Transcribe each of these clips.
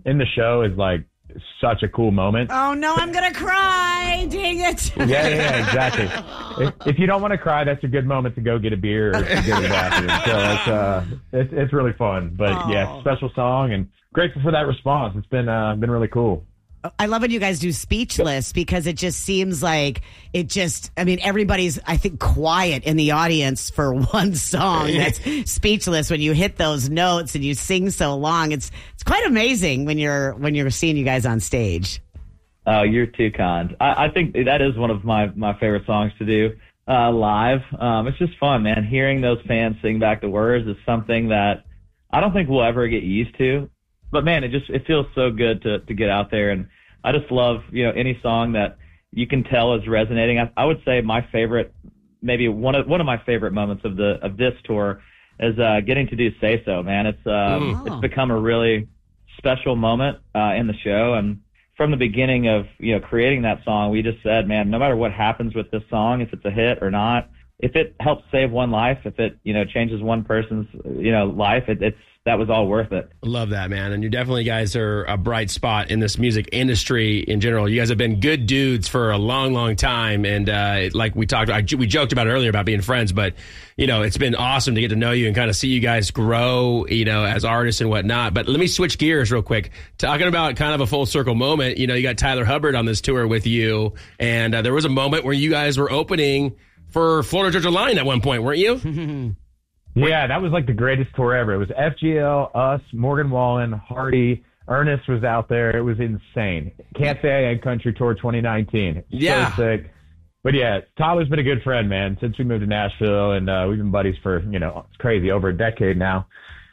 in the show is like such a cool moment. Oh no, I'm gonna cry! Dang it! Yeah, exactly. If you don't want to cry, that's a good moment to go get a beer or to go to the bathroom. So it's really fun. But yeah, special song, and grateful for that response. It's been really cool. I love when you guys do Speechless because it just seems like everybody's, I think, quiet in the audience for one song that's Speechless. When you hit those notes and you sing so long, it's quite amazing when you're seeing you guys on stage. Oh, you're too kind. I think that is one of my favorite songs to do live. It's just fun, man. Hearing those fans sing back the words is something that I don't think we'll ever get used to. But man, it feels so good to get out there, and I just love any song that you can tell is resonating. I would say my favorite, maybe one of my favorite moments of this tour is getting to do Say So. Man, it's become a really special moment in the show, and from the beginning of creating that song, we just said, man, no matter what happens with this song, if it's a hit or not, if it helps save one life, if it changes one person's life, that was all worth it. Love that, man. And you definitely guys are a bright spot in this music industry in general. You guys have been good dudes for a long, long time. And like we joked about it earlier about being friends, but it's been awesome to get to know you and kind of see you guys grow, as artists and whatnot. But let me switch gears real quick. Talking about kind of a full circle moment, you got Tyler Hubbard on this tour with you. And there was a moment where you guys were opening for Florida Georgia Line at one point, weren't you? Yeah, that was like the greatest tour ever. It was FGL, us, Morgan Wallen, Hardy, Ernest was out there. It was insane. Can't Say I Ain't Country Tour 2019. Yeah. So sick. But yeah, Tyler's been a good friend, man, since we moved to Nashville, and we've been buddies for, it's crazy, over a decade now.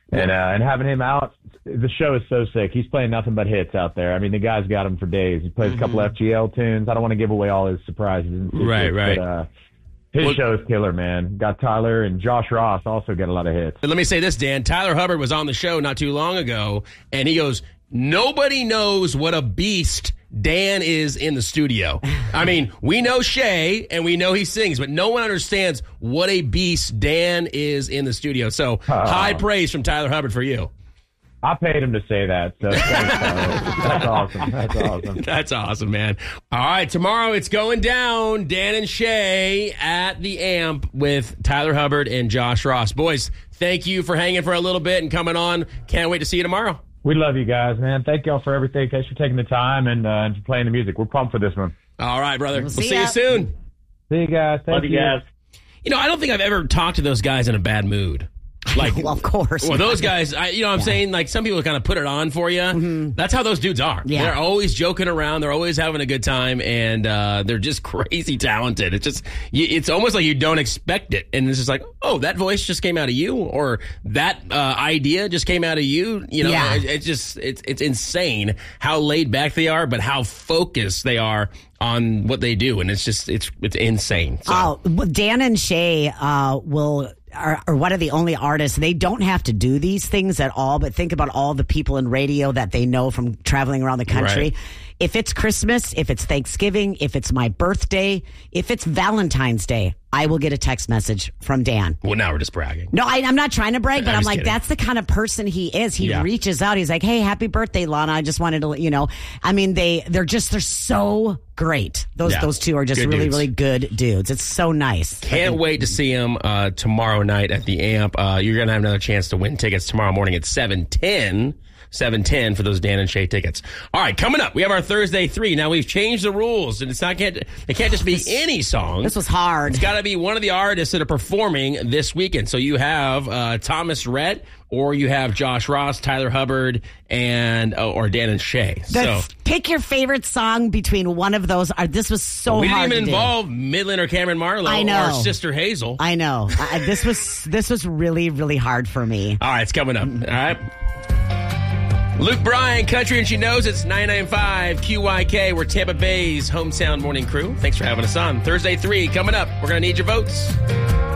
And having him out, the show is so sick. He's playing nothing but hits out there. I mean, the guy's got him for days. He plays a couple FGL tunes. I don't want to give away all his surprises. Right. But, his show is killer, man. Got Tyler and Josh Ross also get a lot of hits. Let me say this, Dan. Tyler Hubbard was on the show not too long ago, and he goes, nobody knows what a beast Dan is in the studio. I mean, we know Shay, and we know he sings, but no one understands what a beast Dan is in the studio. So high praise from Tyler Hubbard for you. I paid him to say that. So that's awesome. That's awesome. That's awesome, man. All right, tomorrow it's going down. Dan and Shay at the Amp with Tyler Hubbard and Josh Ross. Boys, thank you for hanging for a little bit and coming on. Can't wait to see you tomorrow. We love you guys, man. Thank y'all for everything. Thanks for taking the time and for playing the music. We're pumped for this one. All right, brother. We'll see you soon. See you guys. Thank you guys. I don't think I've ever talked to those guys in a bad mood. Like, well, of course. Well, those guys, I'm saying, like, some people kind of put it on for you. Mm-hmm. That's how those dudes are. Yeah. They're always joking around. They're always having a good time, and they're just crazy talented. It's almost like you don't expect it, and it's just like, oh, that voice just came out of you, or that idea just came out of you. It's insane how laid back they are, but how focused they are on what they do, and it's insane. So. Dan and Shay are one of the only artists. They don't have to do these things at all, but think about all the people in radio that they know from traveling around the country. Right. If it's Christmas, if it's Thanksgiving, if it's my birthday, if it's Valentine's Day, I will get a text message from Dan. Well, now we're just bragging. No, I'm not trying to brag, but I'm like, kidding. That's the kind of person he is. He reaches out. He's like, hey, happy birthday, Lana. I just wanted to, I mean, they're so great. Those two are just good really, dudes. Really good dudes. It's so nice. Can't wait to see them tomorrow night at the Amp. You're going to have another chance to win tickets tomorrow morning at 7:10 for those Dan and Shay tickets. All right, coming up, we have our Thursday 3. Now, we've changed the rules, and it can't just be any song. This was hard. It's got to be one of the artists that are performing this weekend. So you have Thomas Rhett, or you have Josh Ross, Tyler Hubbard, and or Dan and Shay. So pick your favorite song between one of those. This was so hard. We didn't even to involve Midland or Cameron Marlowe or Sister Hazel. I know. This was really, really hard for me. All right, it's coming up. All right. Luke Bryan, Country and She Knows It's 995 QYK. We're Tampa Bay's hometown morning crew. Thanks for having us on. Thursday 3 coming up. We're going to need your votes.